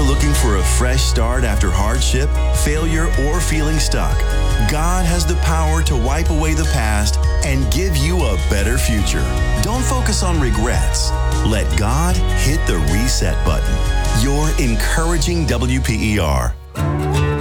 looking for a fresh start after hardship, failure, or feeling stuck? God has the power to wipe away the past and give you a better future. Don't focus on regrets. Let God hit the reset button. Your encouraging WPER.